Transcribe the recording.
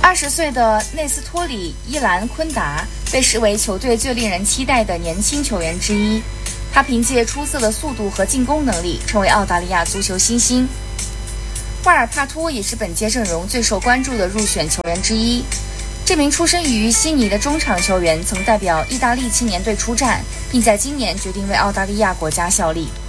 20岁的内斯托里·伊兰昆达被视为球队最令人期待的年轻球员之一。他凭借出色的速度和进攻能力，成为澳大利亚足球新星。瓦尔帕托也是本届阵容最受关注的入选球员之一。这名出生于悉尼的中场球员曾代表意大利青年队出战，并在今年决定为澳大利亚国家效力。